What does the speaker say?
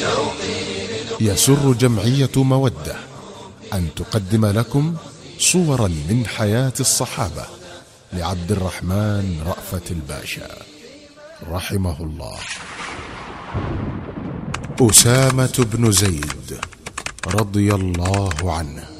يسر جمعية مودة أن تقدم لكم صورا من حياة الصحابة لعبد الرحمن رأفت الباشا رحمه الله. أسامة بن زيد رضي الله عنه.